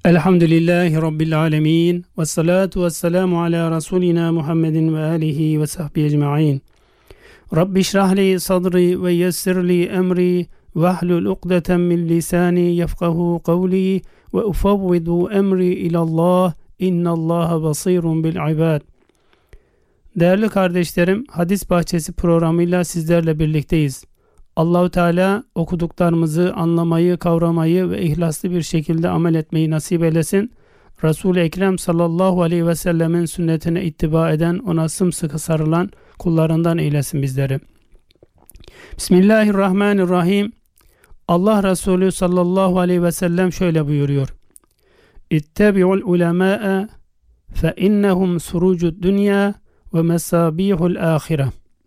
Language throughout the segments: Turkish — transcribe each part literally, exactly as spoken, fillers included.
Elhamdülillahi Rabbil alemin. Ve salatu ve selamu ala Resulina Muhammedin ve alihi ve sahbihi ecma'in. Rabbi şrahli sadri ve yessirli emri ve ahlul ukdeten min lisani yefkahu kavli ve ufavvidu emri ilallah. İnnallaha basirun bil ibad. Değerli kardeşlerim, Hadis Bahçesi programıyla sizlerle birlikteyiz. Allah-u Teala okuduklarımızı anlamayı, kavramayı ve ihlaslı bir şekilde amel etmeyi nasip eylesin. Resul-i Ekrem sallallahu aleyhi ve sellemin sünnetine ittiba eden, ona sımsıkı sarılan kullarından eylesin bizleri. Bismillahirrahmanirrahim. Allah Resulü sallallahu aleyhi ve sellem şöyle buyuruyor. İttebi'ul ulemâ'e fe innehum surucud dünya ve mesabihul ahire.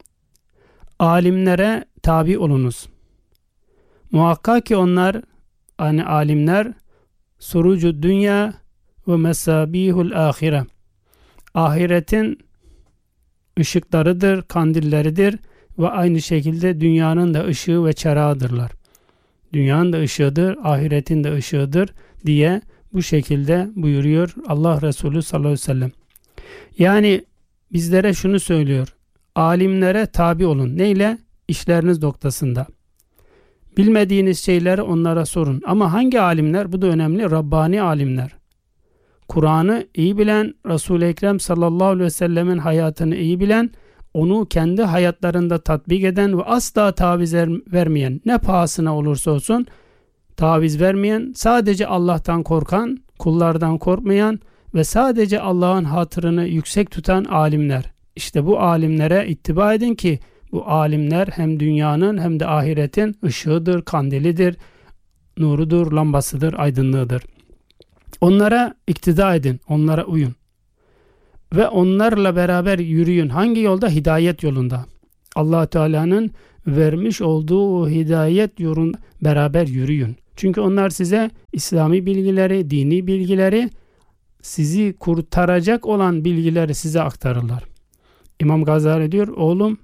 Alimlere tabi olunuz. Muhakkak ki onlar, yani alimler, surucud dünya ve mesabihul ahire, ahiretin ışıklarıdır, kandilleridir ve aynı şekilde dünyanın da ışığı ve çerağıdırlar. Dünyanın da ışığıdır, ahiretin de ışığıdır diye bu şekilde buyuruyor Allah Resulü sallallahu aleyhi ve sellem. Yani bizlere şunu söylüyor. Alimlere tabi olun. Neyle? İşleriniz noktasında. Bilmediğiniz şeyleri onlara sorun. Ama hangi alimler? Bu da önemli. Rabbani alimler. Kur'an'ı iyi bilen, Resul-i Ekrem sallallahu aleyhi ve sellemin hayatını iyi bilen, onu kendi hayatlarında tatbik eden ve asla taviz vermeyen, ne pahasına olursa olsun taviz vermeyen, sadece Allah'tan korkan, kullardan korkmayan ve sadece Allah'ın hatırını yüksek tutan alimler. İşte bu alimlere ittiba edin ki bu alimler hem dünyanın hem de ahiretin ışığıdır, kandilidir, nurudur, lambasıdır, aydınlığıdır. Onlara iktida edin, onlara uyun. Ve onlarla beraber yürüyün. Hangi yolda? Hidayet yolunda. Allah Teala'nın vermiş olduğu hidayet yolunda beraber yürüyün. Çünkü onlar size İslami bilgileri, dini bilgileri, sizi kurtaracak olan bilgileri size aktarırlar. İmam Gazali diyor, oğlum,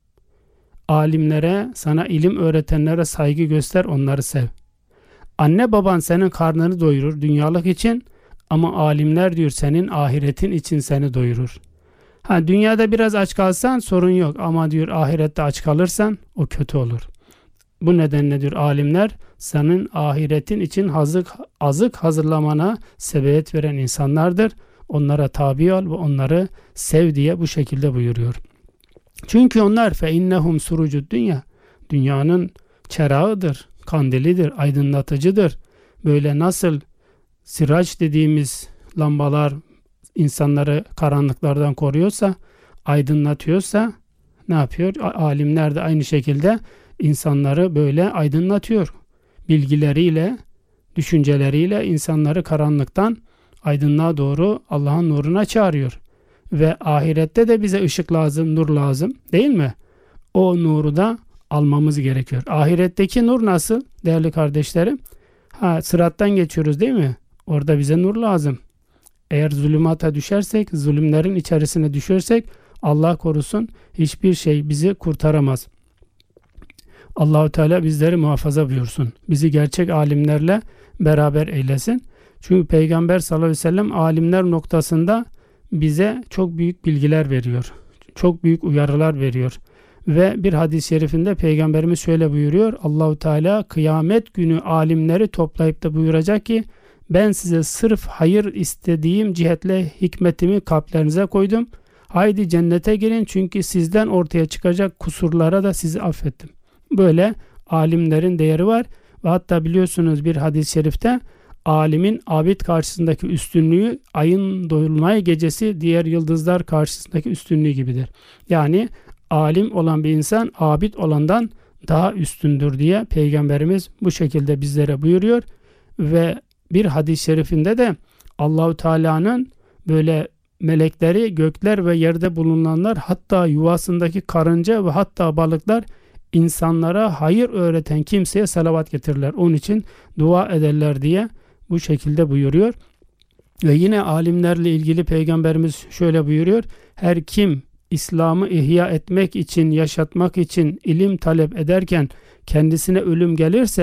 alimlere, sana ilim öğretenlere saygı göster, onları sev. Anne baban senin karnını doyurur dünyalık için, ama alimler diyor senin ahiretin için seni doyurur. Ha, dünyada biraz aç kalsan sorun yok, ama diyor ahirette aç kalırsan o kötü olur. Bu nedenle diyor alimler senin ahiretin için hazık, azık hazırlamana sebebiyet veren insanlardır. Onlara tabi ol ve onları sev diye bu şekilde buyuruyor. Çünkü onlar fe innehum surucud dünya, dünyanın çerağıdır, kandilidir, aydınlatıcıdır. Böyle nasıl siraç dediğimiz lambalar insanları karanlıklardan koruyorsa, aydınlatıyorsa, ne yapıyor? Alimler de aynı şekilde insanları böyle aydınlatıyor. Bilgileriyle, düşünceleriyle insanları karanlıktan aydınlığa doğru Allah'ın nuruna çağırıyor. Ve ahirette de bize ışık lazım, nur lazım, değil mi? O nuru da almamız gerekiyor. Ahiretteki nur nasıl değerli kardeşlerim? Ha, sırattan geçiyoruz değil mi? Orada bize nur lazım. Eğer zulümata düşersek, zulümlerin içerisine düşersek, Allah korusun, hiçbir şey bizi kurtaramaz. Allah-u Teala bizleri muhafaza buyursun. Bizi gerçek alimlerle beraber eylesin. Çünkü Peygamber sallallahu aleyhi ve sellem alimler noktasında bize çok büyük bilgiler veriyor. Çok büyük uyarılar veriyor. Ve bir hadis-i şerifinde Peygamberimiz şöyle buyuruyor. Allah-u Teala kıyamet günü alimleri toplayıp da buyuracak ki ben size sırf hayır istediğim cihetle hikmetimi kalplerinize koydum. Haydi cennete girin çünkü sizden ortaya çıkacak kusurlara da sizi affettim. Böyle alimlerin değeri var. Ve hatta biliyorsunuz bir hadis-i şerifte alimin abid karşısındaki üstünlüğü ayın dolunay gecesi diğer yıldızlar karşısındaki üstünlüğü gibidir. Yani alim olan bir insan abid olandan daha üstündür diye Peygamberimiz bu şekilde bizlere buyuruyor. Ve bir hadis-i şerifinde de Allah-u Teala'nın böyle melekleri, gökler ve yerde bulunanlar, hatta yuvasındaki karınca ve hatta balıklar insanlara hayır öğreten kimseye salavat getirirler. Onun için dua ederler diye bu şekilde buyuruyor. Ve yine alimlerle ilgili Peygamberimiz şöyle buyuruyor. Her kim İslam'ı ihya etmek için, yaşatmak için ilim talep ederken kendisine ölüm gelirse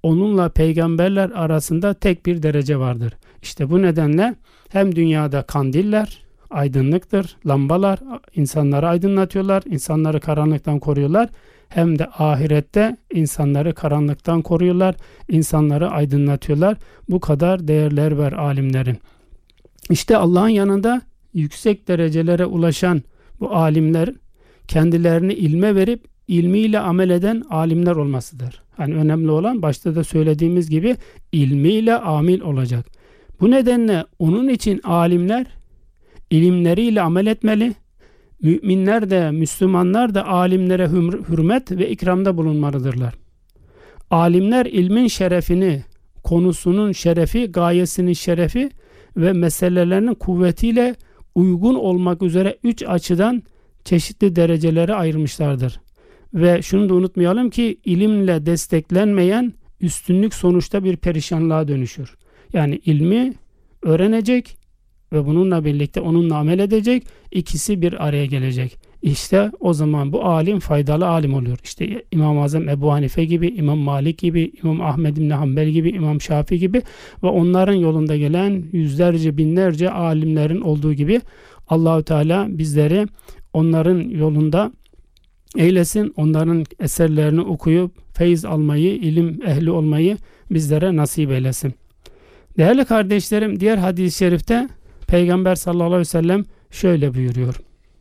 onunla peygamberler arasında tek bir derece vardır. İşte bu nedenle hem dünyada kandiller, aydınlıktır, lambalar insanları aydınlatıyorlar, insanları karanlıktan koruyorlar. Hem de ahirette insanları karanlıktan koruyorlar, insanları aydınlatıyorlar. Bu kadar değerler var alimlerin. İşte Allah'ın yanında yüksek derecelere ulaşan bu alimler kendilerini ilme verip ilmiyle amel eden alimler olmasıdır. Hani önemli olan başta da söylediğimiz gibi ilmiyle amil olacak. Bu nedenle onun için alimler ilimleriyle amel etmeli. Müminler de Müslümanlar da alimlere hürmet ve ikramda bulunmalıdırlar. Alimler ilmin şerefini, konusunun şerefi, gayesinin şerefi ve meselelerinin kuvvetiyle uygun olmak üzere üç açıdan çeşitli derecelere ayırmışlardır. Ve şunu da unutmayalım ki ilimle desteklenmeyen üstünlük sonuçta bir perişanlığa dönüşür. Yani ilmi öğrenecek ve bununla birlikte onunla amel edecek, ikisi bir araya gelecek. İşte o zaman bu alim faydalı alim oluyor. İşte İmam-ı Azam Ebu Hanife gibi, İmam Malik gibi, İmam Ahmed İbni Hanbel gibi, İmam Şafii gibi ve onların yolunda gelen yüzlerce, binlerce alimlerin olduğu gibi Allah-u Teala bizleri onların yolunda eylesin. Onların eserlerini okuyup feyiz almayı, ilim ehli olmayı bizlere nasip eylesin. Değerli kardeşlerim, diğer hadis-i şerifte Peygamber sallallahu aleyhi ve sellem şöyle buyuruyor.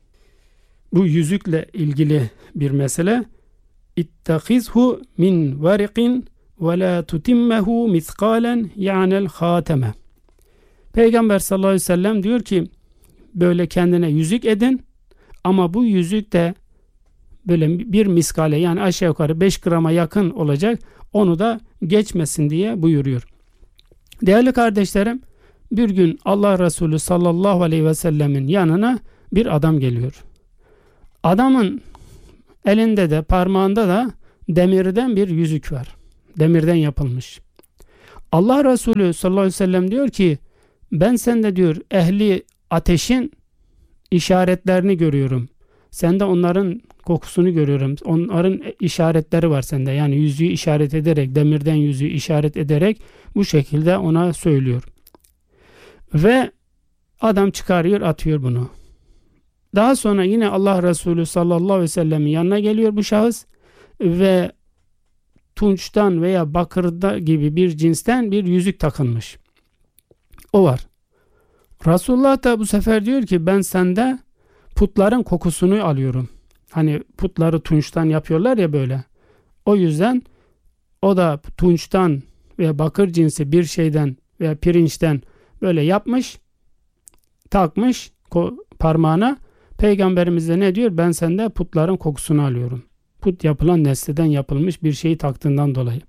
Bu yüzükle ilgili bir mesele. İttakizhu min variqin ve la tutimmehu miskalen ya'nel hateme. Peygamber sallallahu aleyhi ve sellem diyor ki böyle kendine yüzük edin ama bu yüzük de böyle bir miskale yani aşağı yukarı beş grama yakın olacak, onu da geçmesin diye buyuruyor. Değerli kardeşlerim, bir gün Allah Resulü sallallahu aleyhi ve sellemin yanına bir adam geliyor. Adamın elinde de parmağında da demirden bir yüzük var. Demirden yapılmış. Allah Resulü sallallahu aleyhi ve sellem diyor ki ben sende diyor ehli ateşin işaretlerini görüyorum. Sende onların kokusunu görüyorum. Onların işaretleri var sende. Yani yüzüğü işaret ederek, demirden yüzüğü işaret ederek bu şekilde ona söylüyor. Ve adam çıkarıyor, atıyor bunu. Daha sonra yine Allah Resulü sallallahu aleyhi ve sellemin yanına geliyor bu şahıs ve tunçtan veya bakırda gibi bir cinsten bir yüzük takılmış. O var. Resulullah da bu sefer diyor ki ben sende putların kokusunu alıyorum. Hani putları tunçtan yapıyorlar ya böyle. O yüzden o da tunçtan veya bakır cinsi bir şeyden veya pirinçten böyle yapmış, takmış parmağına. Peygamberimiz de ne diyor? Ben sende putların kokusunu alıyorum. Put yapılan nesneden yapılmış bir şeyi taktığından dolayı.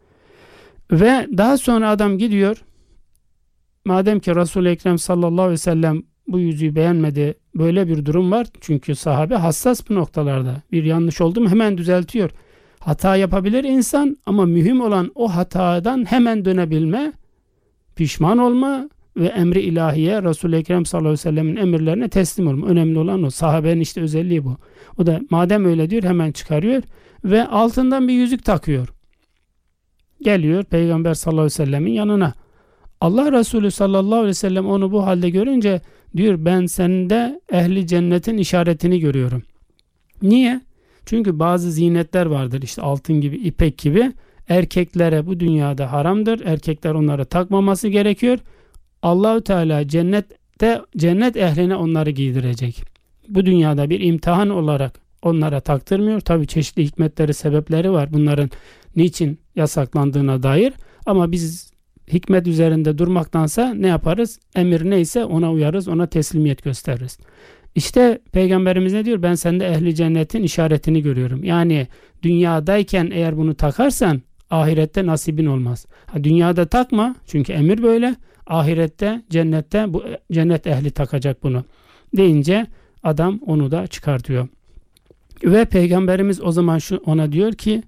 Ve daha sonra adam gidiyor. Madem ki Resul-i Ekrem sallallahu aleyhi ve sellem bu yüzüğü beğenmedi, böyle bir durum var. Çünkü sahabe hassas bu noktalarda. Bir yanlış oldu mu hemen düzeltiyor. Hata yapabilir insan ama mühim olan o hatadan hemen dönebilme, pişman olma ve emri ilahiye Resul-i Ekrem sallallahu aleyhi ve sellemin emirlerine teslim olma. Önemli olan o. Sahabenin işte özelliği bu. O da madem öyle diyor hemen çıkarıyor ve altından bir yüzük takıyor. Geliyor Peygamber sallallahu aleyhi ve sellemin yanına. Allah Resulü sallallahu aleyhi ve sellem onu bu halde görünce diyor ben sende ehli cennetin işaretini görüyorum. Niye? Çünkü bazı zinetler vardır işte altın gibi, ipek gibi. Erkeklere bu dünyada haramdır. Erkekler onları takmaması gerekiyor. Allahu Teala cennette cennet ehline onları giydirecek. Bu dünyada bir imtihan olarak onlara taktırmıyor. Tabii çeşitli hikmetleri, sebepleri var bunların niçin yasaklandığına dair. Ama biz hikmet üzerinde durmaktansa ne yaparız? Emir neyse ona uyarız, ona teslimiyet gösteririz. İşte Peygamberimiz ne diyor? Ben sende ehli cennetin işaretini görüyorum. Yani dünyadayken eğer bunu takarsan ahirette nasibin olmaz. Ha, dünyada takma çünkü emir böyle. Ahirette, cennette bu cennet ehli takacak bunu. Deyince adam onu da çıkartıyor. Ve Peygamberimiz o zaman şu ona diyor ki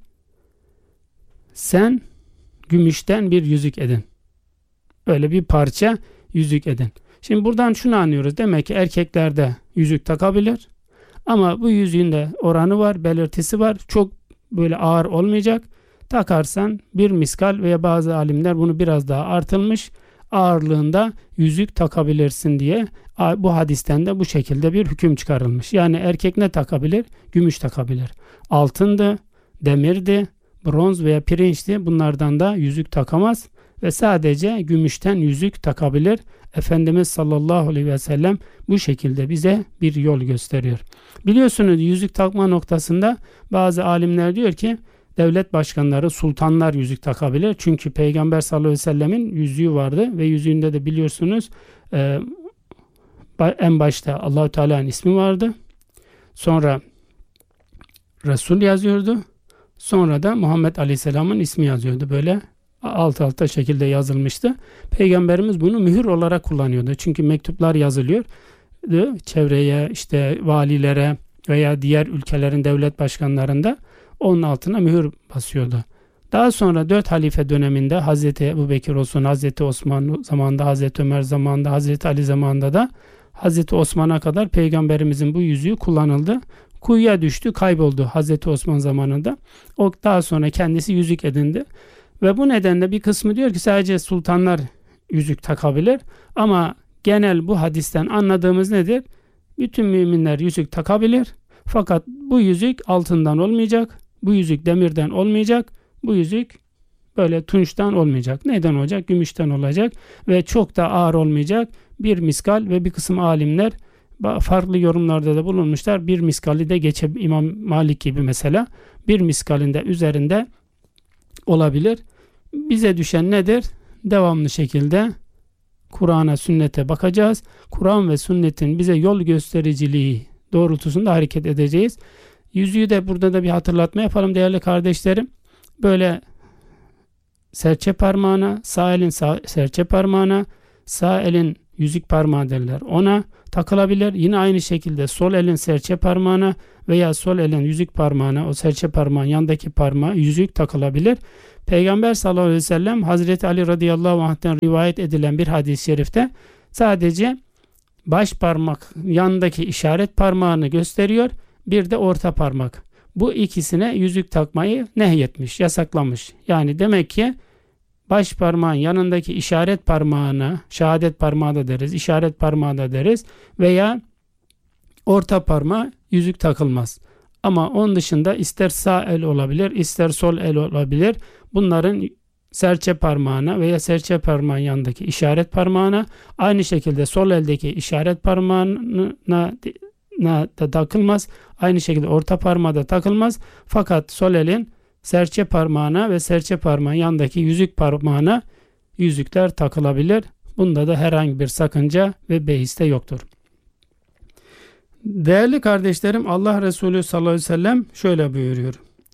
sen gümüşten bir yüzük edin. Öyle bir parça yüzük edin. Şimdi buradan şunu anlıyoruz. Demek ki erkeklerde yüzük takabilir. Ama bu yüzüğün de oranı var, belirtisi var. Çok böyle ağır olmayacak. Takarsan bir miskal veya bazı alimler bunu biraz daha artılmış ağırlığında yüzük takabilirsin diye bu hadisten de bu şekilde bir hüküm çıkarılmış. Yani erkek ne takabilir? Gümüş takabilir. Altındı, demirdi, bronz veya pirinçti. Bunlardan da yüzük takamaz ve sadece gümüşten yüzük takabilir. Efendimiz sallallahu aleyhi ve sellem bu şekilde bize bir yol gösteriyor. Biliyorsunuz yüzük takma noktasında bazı alimler diyor ki devlet başkanları, sultanlar yüzük takabilir. Çünkü Peygamber sallallahu aleyhi ve sellemin yüzüğü vardı ve yüzüğünde de biliyorsunuz e, en başta Allah-u Teala'nın ismi vardı. Sonra Resul yazıyordu. Sonra da Muhammed Aleyhisselam'ın ismi yazıyordu. Böyle alt alta şekilde yazılmıştı. Peygamberimiz bunu mühür olarak kullanıyordu. Çünkü mektuplar yazılıyor. Çevreye, işte valilere veya diğer ülkelerin devlet başkanlarında onun altına mühür basıyordu. Daha sonra dört halife döneminde Hazreti Ebubekir olsun, Hazreti Osman zamanında, Hazreti Ömer zamanında, Hazreti Ali zamanında da Hazreti Osman'a kadar Peygamberimizin bu yüzüğü kullanıldı. Kuyuya düştü, kayboldu Hazreti Osman zamanında. O daha sonra kendisi yüzük edindi. Ve bu nedenle bir kısmı diyor ki sadece sultanlar yüzük takabilir. Ama genel bu hadisten anladığımız nedir? Bütün müminler yüzük takabilir. Fakat bu yüzük altından olmayacak. Bu yüzük demirden olmayacak. Bu yüzük böyle tunçtan olmayacak. Neden olacak? Gümüşten olacak. Ve çok da ağır olmayacak. Bir miskal ve bir kısım alimler farklı yorumlarda da bulunmuşlar. Bir miskali de geçe İmam Malik gibi mesela bir miskalinde üzerinde olabilir. Bize düşen nedir? Devamlı şekilde Kur'an'a, sünnete bakacağız. Kur'an ve sünnetin bize yol göstericiliği doğrultusunda hareket edeceğiz. Yüzüğü de burada da bir hatırlatma yapalım değerli kardeşlerim. Böyle serçe parmağına, sağ elin sağ, serçe parmağına, sağ elin yüzük parmağı derler. Ona takılabilir. Yine aynı şekilde sol elin serçe parmağına veya sol elin yüzük parmağına, o serçe parmağın yanındaki parmağa yüzük takılabilir. Peygamber sallallahu aleyhi ve sellem Hazreti Ali radıyallahu anh'ten rivayet edilen bir hadis-i şerifte sadece baş parmak yanındaki işaret parmağını gösteriyor. Bir de orta parmak. Bu ikisine yüzük takmayı nehyetmiş, yasaklamış. Yani demek ki baş parmağın yanındaki işaret parmağına, şehadet parmağı da deriz, işaret parmağı da deriz veya orta parmağa yüzük takılmaz. Ama onun dışında ister sağ el olabilir, ister sol el olabilir. Bunların serçe parmağına veya serçe parmağın yanındaki işaret parmağına, aynı şekilde sol eldeki işaret parmağına da takılmaz. Aynı şekilde orta parmağa da takılmaz. Fakat sol elin serçe parmağına ve serçe parmağın yanındaki yüzük parmağına yüzükler takılabilir. Bunda da herhangi bir sakınca ve behis de yoktur. Değerli kardeşlerim, Allah Resulü sallallahu aleyhi ve sellem şöyle buyuruyor.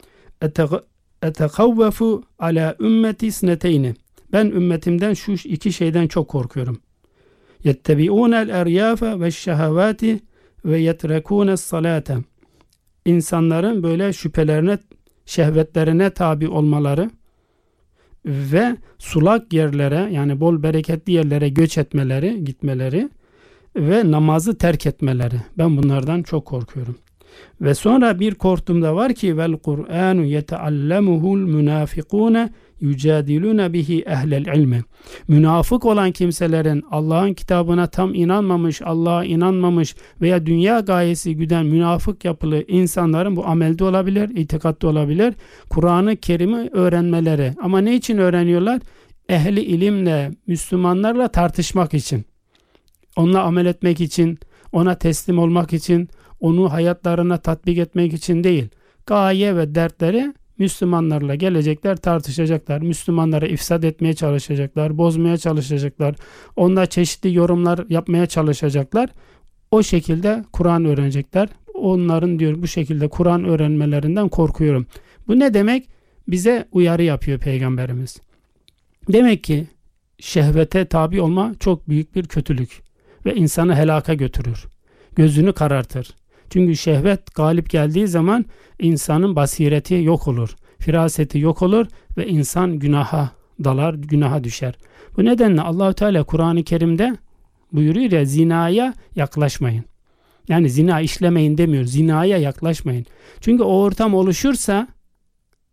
Etekavvefu ala ümmeti sneteyni. Ben ümmetimden şu iki şeyden çok korkuyorum. Yettebi'ûnel eryâfe ve şehevâti ve yetrekûnes salâte. İnsanların böyle şüphelerine, şehvetlerine tabi olmaları ve sulak yerlere, yani bol bereketli yerlere göç etmeleri, gitmeleri ve namazı terk etmeleri. Ben bunlardan çok korkuyorum. Ve sonra bir korkum da var ki vel Kur'anu yeteallemuhul münafikune yücadilune bihi ehlel ilmi. Münafık olan kimselerin Allah'ın kitabına tam inanmamış, Allah'a inanmamış veya dünya gayesi güden münafık yapılı insanların bu amelde olabilir, itikatta olabilir. Kur'an-ı Kerim'i öğrenmeleri. Ama ne için öğreniyorlar? Ehli ilimle, Müslümanlarla tartışmak için. Onunla amel etmek için, ona teslim olmak için, onu hayatlarına tatbik etmek için değil. Gaye ve dertleri Müslümanlarla gelecekler, tartışacaklar. Müslümanları ifsad etmeye çalışacaklar, bozmaya çalışacaklar. Onda çeşitli yorumlar yapmaya çalışacaklar. O şekilde Kur'an öğrenecekler. Onların diyor bu şekilde Kur'an öğrenmelerinden korkuyorum. Bu ne demek? Bize uyarı yapıyor Peygamberimiz. Demek ki şehvete tabi olma çok büyük bir kötülük ve insanı helaka götürür. Gözünü karartır. Çünkü şehvet galip geldiği zaman insanın basireti yok olur. Firaseti yok olur ve insan günaha dalar, günaha düşer. Bu nedenle Allah-u Teala Kur'an-ı Kerim'de buyuruyor ya, zinaya yaklaşmayın. Yani zina işlemeyin demiyor, zinaya yaklaşmayın. Çünkü o ortam oluşursa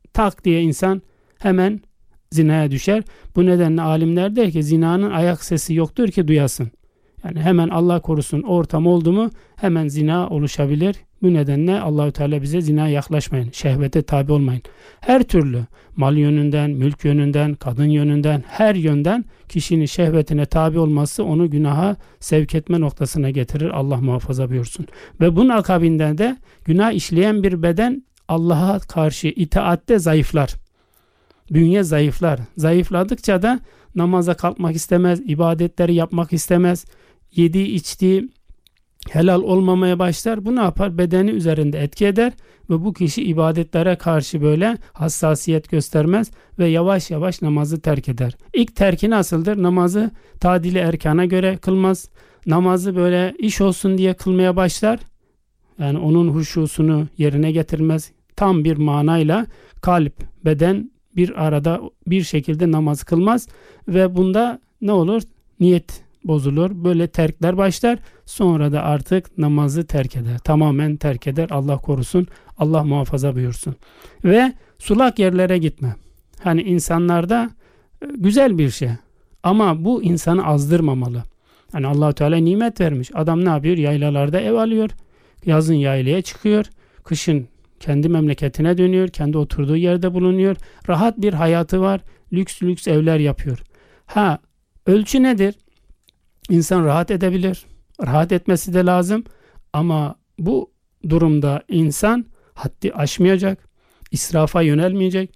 tak diye insan hemen zinaya düşer. Bu nedenle alimler der ki zinanın ayak sesi yoktur ki duyasın. Yani hemen Allah korusun ortam oldu mu hemen zina oluşabilir. Bu nedenle Allahü Teala bize zinaya yaklaşmayın, şehvete tabi olmayın. Her türlü mal yönünden, mülk yönünden, kadın yönünden, her yönden kişinin şehvetine tabi olması onu günaha sevk etme noktasına getirir. Allah muhafaza buyursun. Ve bunun akabinden de günah işleyen bir beden Allah'a karşı itaatte zayıflar. Bünye zayıflar. Zayıfladıkça da namaza kalkmak istemez, ibadetleri yapmak istemez. Yediği içtiği helal olmamaya başlar. Bu ne yapar? Bedeni üzerinde etki eder ve bu kişi ibadetlere karşı böyle hassasiyet göstermez ve yavaş yavaş namazı terk eder. İlk terki nasıldır? Namazı tadili erkana göre kılmaz. Namazı böyle iş olsun diye kılmaya başlar. Yani onun huşusunu yerine getirmez. Tam bir manayla kalp, beden bir arada bir şekilde namaz kılmaz ve bunda ne olur? Niyet bozulur. Böyle terkler başlar. Sonra da artık namazı terk eder. Tamamen terk eder. Allah korusun. Allah muhafaza buyursun. Ve sulak yerlere gitme. Hani insanlarda güzel bir şey. Ama bu insanı azdırmamalı. Hani Allah-u Teala nimet vermiş. Adam ne yapıyor? Yaylalarda ev alıyor. Yazın yaylaya çıkıyor. Kışın kendi memleketine dönüyor. Kendi oturduğu yerde bulunuyor. Rahat bir hayatı var. Lüks lüks evler yapıyor. Ha, ölçü nedir? İnsan rahat edebilir. Rahat etmesi de lazım. Ama bu durumda insan haddi aşmayacak. İsrafa yönelmeyecek.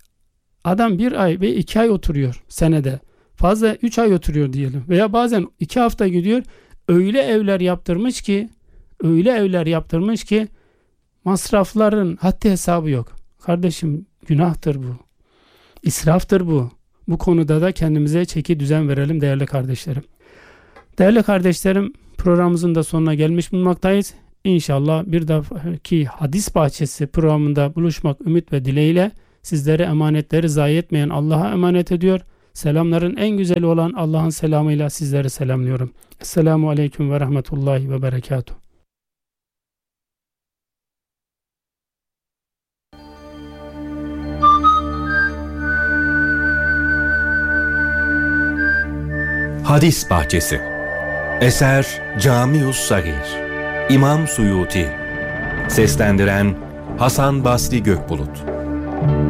Adam bir ay ve iki ay oturuyor senede. Fazla üç ay oturuyor diyelim. Veya bazen iki hafta gidiyor. Öyle evler yaptırmış ki öyle evler yaptırmış ki masrafların haddi hesabı yok. Kardeşim günahtır bu. İsraftır bu. Bu konuda da kendimize çeki düzen verelim değerli kardeşlerim. Değerli kardeşlerim, programımızın da sonuna gelmiş bulunmaktayız. İnşallah bir dahaki Hadis Bahçesi programında buluşmak ümit ve dileğiyle sizlere emanetleri zayi etmeyen Allah'a emanet ediyor. Selamların en güzeli olan Allah'ın selamıyla sizleri selamlıyorum. Esselamu Aleyküm ve Rahmetullahi ve Berekatuhu. Hadis Bahçesi. Eser Camius Sagir. İmam Suyuti. Seslendiren Hasan Basri Gökbulut.